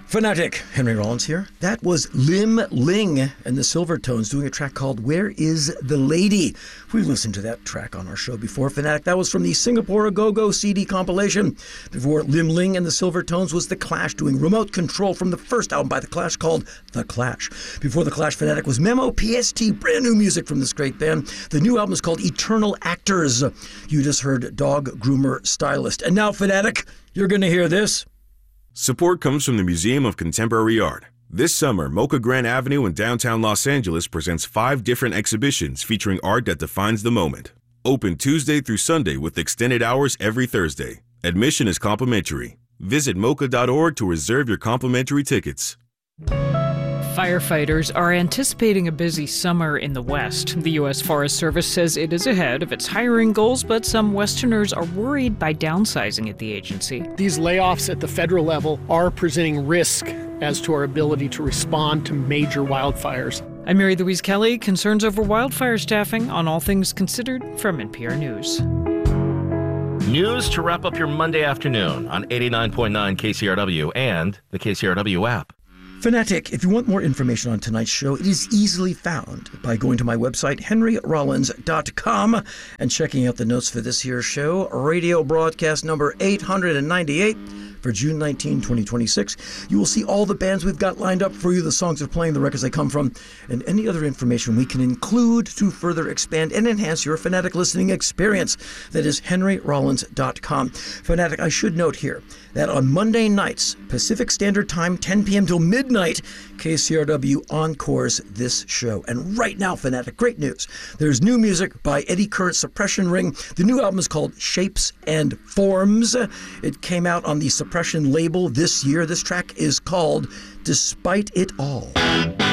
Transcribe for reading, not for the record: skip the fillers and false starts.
Fanatic, Henry Rollins here. That was Lim Ling and the Silvertones doing a track called Where Is the Lady? We listened to that track on our show before, Fanatic. That was from the Singapore A-Go-Go CD compilation. Before Lim Ling and the Silvertones was The Clash doing Remote Control from the first album by The Clash called The Clash. Before The Clash, Fanatic was Memo PST, brand new music from this great band. The new album is called Eternal Actors. You just heard Dog Groomer Stylist. And now, Fanatic, you're going to hear this. Support comes from the Museum of Contemporary Art. This summer, Mocha Grand Avenue in downtown Los Angeles presents 5 different exhibitions featuring art that defines the moment. Open Tuesday through Sunday with extended hours every Thursday. Admission is complimentary. Visit mocha.org to reserve your complimentary tickets. Firefighters are anticipating a busy summer in the West. The U.S. Forest Service says it is ahead of its hiring goals, but some Westerners are worried by downsizing at the agency. These layoffs at the federal level are presenting risk as to our ability to respond to major wildfires. I'm Mary Louise Kelly. Concerns over wildfire staffing on All Things Considered from NPR News. News to wrap up your Monday afternoon on 89.9 KCRW and the KCRW app. Fanatic, if you want more information on tonight's show, it is easily found by going to my website, henryrollins.com, and checking out the notes for this here show, radio broadcast number 898 for June 19, 2026. You will see all the bands we've got lined up for you, the songs they're playing, the records they come from, and any other information we can include to further expand and enhance your Fanatic listening experience. That is henryrollins.com. Fanatic, I should note here that on Monday nights, Pacific Standard Time, 10 p.m. till midnight, KCRW encores this show. And right now, Fanatic, great news. There's new music by Eddie Current, Suppression Ring. The new album is called Shapes and Forms. It came out on the Suppression label this year. This track is called Despite It All.